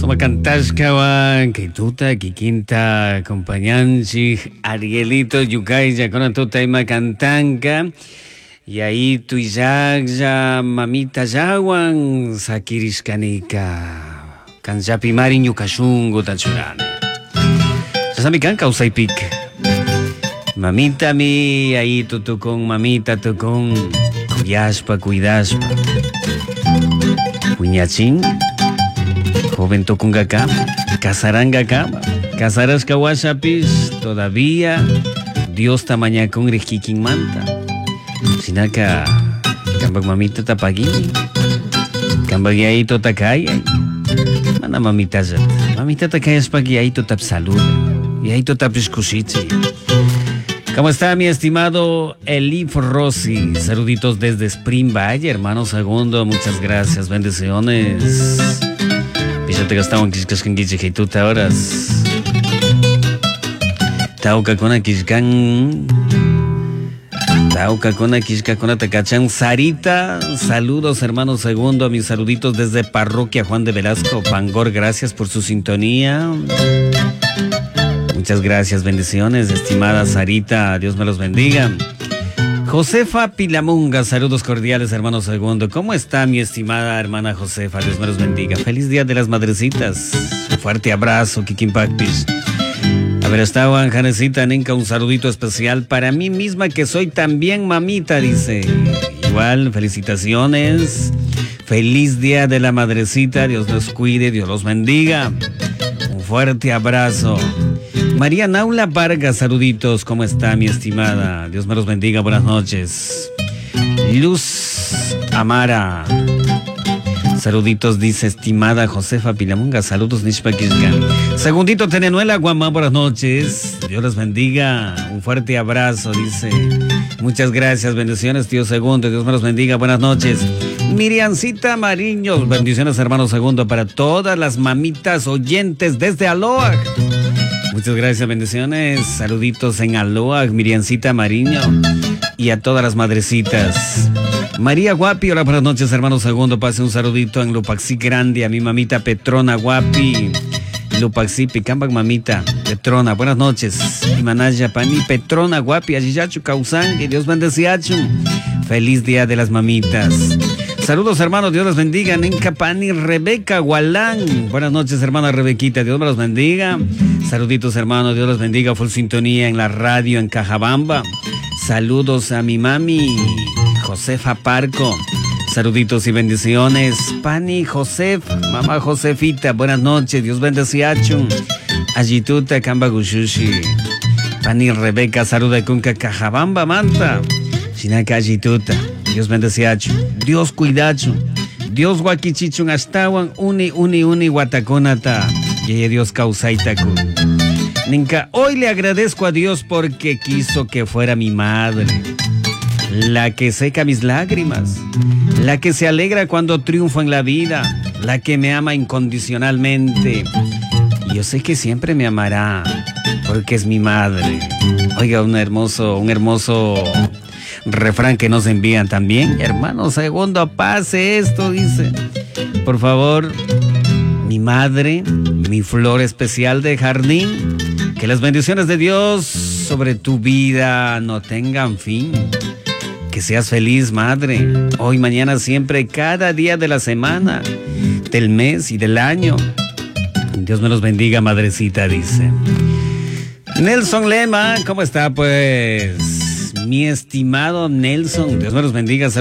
Sumacantascawan, Keituta, Kikinta, acompañanchi, Arielito, Yukaya, con tuta ima cantanca, y ahí tu ya mamita yawan, Sakirishkanika, Kanjapi Marin Yukashungo Tachurane. Sasamikan Kausaypik. Mamita mi, ahí tu con mamita tu con, Kuyashpa, Cuidashpa. Puñachín. Joven tokunga kama, casaranga kama, casaras kawashapis, todavía Dios tamaña con rikikin manta. Sinaka, kambag mamita tapagini, kambag yaito takaya, mana mamita zat, mamita takaya spag yaito tap salud, yaito tap escuchichi. ¿Cómo está mi estimado Elif Rossi? Saluditos desde Spring Valley, hermano segundo, muchas gracias, bendiciones. Te gastaban kiskan gichituta horas. Tauca con kiskan. Tauca con kiskakona takachan. Sarita, saludos hermano segundo, mis saluditos desde Parroquia Juan de Velasco, Pangor, gracias por su sintonía. Muchas gracias, bendiciones, estimada Sarita, Dios me los bendiga. Josefa Pilamunga, saludos cordiales, hermano segundo. ¿Cómo está mi estimada hermana Josefa? Dios me los bendiga. Feliz Día de las Madrecitas. Un fuerte abrazo, Kikimpakpis. A ver, estaba Janecita Nenca, un saludito especial para mí misma, que soy también mamita, dice. Igual, felicitaciones. Feliz Día de la Madrecita. Dios los cuide, Dios los bendiga. Un fuerte abrazo. María Naula Vargas, saluditos, ¿cómo está mi estimada? Dios me los bendiga, buenas noches. Luz Amara, saluditos, dice estimada Josefa Pilamunga, saludos Nishpakishka. Segundito Tenenuela Guamá, buenas noches, Dios les bendiga, un fuerte abrazo, dice. Muchas gracias, bendiciones, tío segundo, Dios me los bendiga, buenas noches. Miriancita Mariño, bendiciones hermano segundo para todas las mamitas oyentes desde Aloha. Muchas gracias, bendiciones, saluditos en Aloha, Miriancita Mariño y a todas las madrecitas. María Guapi, hola, buenas noches, hermano segundo, pase un saludito en Lupaxi Grande a mi mamita Petrona Guapi, Lupaxi Picambag mamita Petrona, buenas noches, Imanaya Pani Petrona Guapi, Ajiyachu Causan, que Dios bendeciachu, feliz Día de las Mamitas. Saludos hermanos, Dios los bendiga. Nencapani, Rebeca Gualán. Buenas noches hermana Rebequita, Dios me los bendiga. Saluditos hermanos, Dios los bendiga. Full sintonía en la radio en Cajabamba. Saludos a mi mami Josefa Parco. Saluditos y bendiciones. Pani Josef, mamá Josefita, buenas noches, Dios bendeciachu. Ayituta Kambagushushi. Pani Rebeca, saluda con Cajabamba Manta. Sinaka Ayituta. Dios bendeciachu, Dios cuidachu, Dios guaquichichun astawan, uni guataconata, y Dios causaitaku. Ninka, hoy le agradezco a Dios porque quiso que fuera mi madre, la que seca mis lágrimas, la que se alegra cuando triunfo en la vida, la que me ama incondicionalmente. Y yo sé que siempre me amará, porque es mi madre. Oiga, un hermoso refrán que nos envían también. Hermano segundo, pase esto, dice. Por favor, mi madre, mi flor especial de jardín, que las bendiciones de Dios sobre tu vida no tengan fin. Que seas feliz, madre. Hoy, mañana, siempre, cada día de la semana, del mes y del año. Dios me los bendiga, madrecita, dice. Nelson Lema, ¿cómo está, pues? Mi estimado Nelson, Dios me los bendiga.